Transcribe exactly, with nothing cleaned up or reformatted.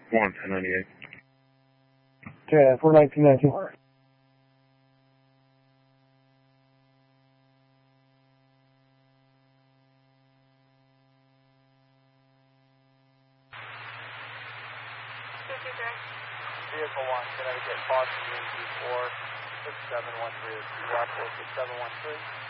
one, ten ninety-eight. Okay, four nineteen nineteen. Vehicle one, Connecticut, Boston, U four, six seven one three, Rockport, six seven one three.